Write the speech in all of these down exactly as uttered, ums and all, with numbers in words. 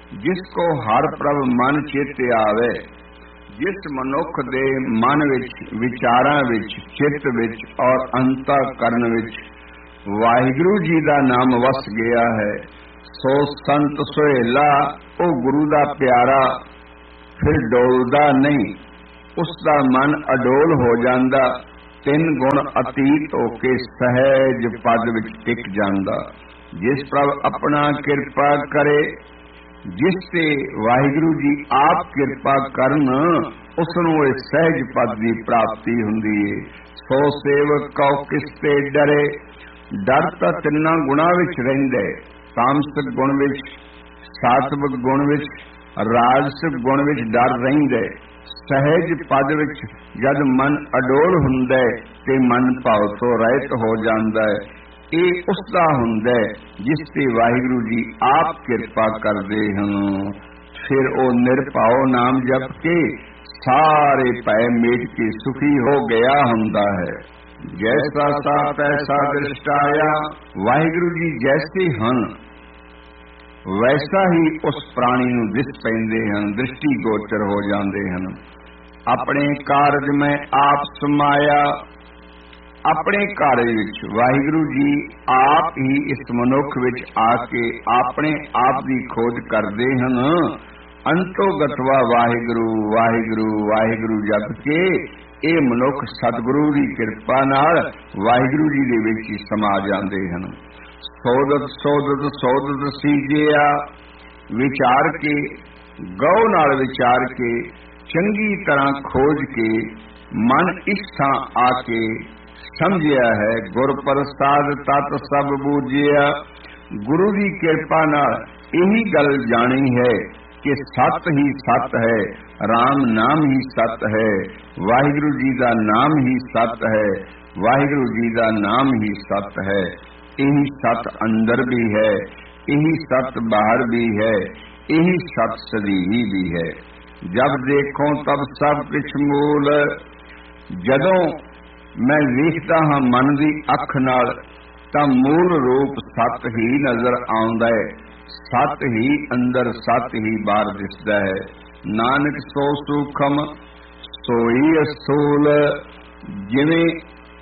जिस को हर प्रभ मन चित आवे। जिस मनुख दे मन विच विचारां विच चित विच और अंतःकरण विच वाहिगुरु जी दा नाम वस गया है, सो संत सुहेला ओ गुरु दा प्यारा, फिर डोलदा नहीं, उसका मन अडोल हो जांदा, तीन गुण अतीत होके सहज पद विच टिक जांदा। जिस प्रभ अपना किरपा करे, जिस ते वाहिगुरु जी आप किरपा करन, उसनूं इह सहज पद की प्राप्ति हुंदी है। सो सेवक कौ किस ते डरे, डर तां तिन्नां गुणां विच रहिंदा है, तामसिक गुण विच, सात्विक गुण विच, राजसिक गुण विच डर रहिंदा है। सहज पद विच जद मन अडोल हुंदा है ते मन भाव तो ਰਹਿਤ हो जांदा है। ਇਹ ਉਸਦਾ ਹੁੰਦਾ ਜਿਸ ਤੇ ਵਾਹਿਗੁਰੂ ਜੀ ਆਪ ਕਿਰਪਾ ਕਰਦੇ ਹਨ। ਫਿਰ ਉਹ ਨਿਰਭਉ ਨਾਮ ਜਪ ਕੇ ਸਾਰੇ ਭੈ ਮੇਟ ਕੇ ਸੁਖੀ ਹੋ ਗਿਆ ਹੁੰਦਾ ਹੈ। ਜੈਸਾ ਸਾ ਤੈਸਾ ਦ੍ਰਿਸ਼ਟਾਇਆ, ਵਾਹਿਗੁਰੂ ਜੀ ਜੈਸੇ ਹਨ ਵੈਸਾ ਹੀ ਉਸ ਪ੍ਰਾਣੀ ਨੂੰ ਦਿਸ ਪੈਂਦੇ ਹਨ, ਦ੍ਰਿਸ਼ਟੀ ਗੋਚਰ ਹੋ ਜਾਂਦੇ ਹਨ। ਆਪਣੇ ਕਾਰਜ ਮੈਂ ਆਪ ਸਮਾਇਆ, अपने कार्य विच वाहिगुरु जी आप ही इस मनुख विच आके अपने आप की खोज करते हैं। अंतो गतवा वाहिगुरु वाहिगुरु वाहिगुरु जप के ये मनुख सतगुरु की कृपा नाल वाहिगुरु जी दे विच ही समा जाते हैं। सौदत सौदत सौदत सीजिया, विचार के गौ नाल विचार के चंगी तरह खोज के मन इस थां आके समझिया है। गुर प्रसाद तत् सब बूझिया, गुरु की कृपा नाल यही गल जानी है कि सत ही सत है, राम नाम ही सत है, वाहिगुरु जी का नाम ही सत है, वाहिगुरु जी का नाम ही सत है। यही सत अंदर भी है, यही सत बाहर भी है, यही सत सदीही भी है। जब देखो तब सब कुछ मूल, जदों मैं वेखदा हाँ मन की अख नाल तां मूल रूप सत ही नजर आउंदा है। सत ही अंदर सत ही बाहर दिसदा है। नानक सो सूखम सोई असूल, जिवें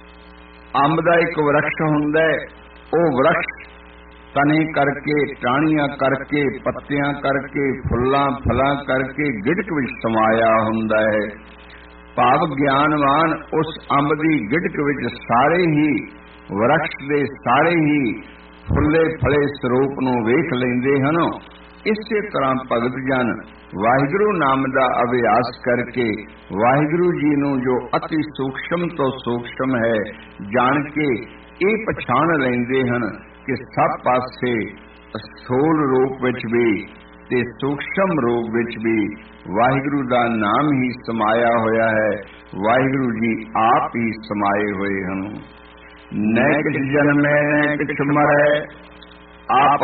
अंब दा एक वृक्ष हुंदा है, वो वृक्ष तने करके टाणियां करके पत्तियां करके फुल्लां फलां करके गिड़क विच समाया हुंदा है। भाव ज्ञानवान उस अंब की गिड़क विच सारे ही वृक्ष दे सारे ही फुले फले स्वरूप नूं वेख लैंदे हन। इसे तरह भगत जन वाहिगुरु नाम का अभ्यास करके वाहिगुरु जी नूं जो अति सूक्ष्म तो सूक्ष्म है जान के ये पछाण लैंदे हन कि सब पासे स्थूल रूप विच भी ते सूक्ष्म रूप विच भी वाहिगुरु दा नाम ही समाया होया है। वाहिगुरु जी आप ही समाये हुए हैं। न किछ जन्मे न किछ मरै, आप